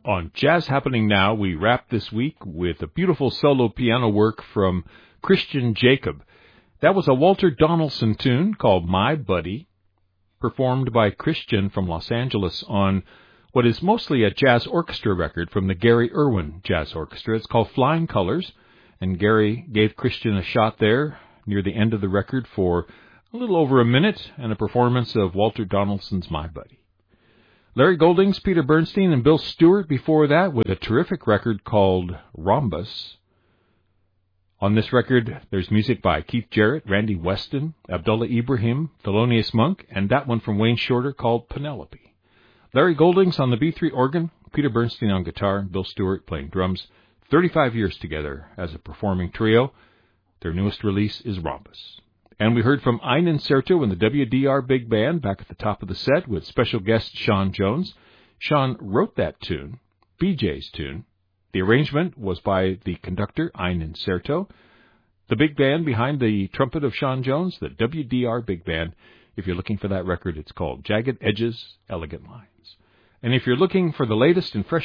On Jazz Happening Now, we wrap this week with a beautiful solo piano work from Christian Jacob. That was a Walter Donaldson tune called My Buddy, performed by Christian from Los Angeles on what is mostly a jazz orchestra record from the Gary Irwin Jazz Orchestra. It's called Flying Colors, and Gary gave Christian a shot there near the end of the record for a little over a minute and a performance of Walter Donaldson's My Buddy. Larry Goldings, Peter Bernstein, and Bill Stewart before that with a terrific record called Rhombus. On this record, there's music by Keith Jarrett, Randy Weston, Abdullah Ibrahim, Thelonious Monk, and that one from Wayne Shorter called Penelope. Larry Goldings on the B3 organ, Peter Bernstein on guitar, and Bill Stewart playing drums. 35 years together as a performing trio. Their newest release is Rhombus. And we heard from Ein Incerto and the WDR Big Band back at the top of the set with special guest Sean Jones. Sean wrote that tune, BJ's tune. The arrangement was by the conductor, Ein Incerto. The big band behind the trumpet of Sean Jones, the WDR Big Band. If you're looking for that record, it's called Jagged Edges, Elegant Lines. And if you're looking for the latest and fresh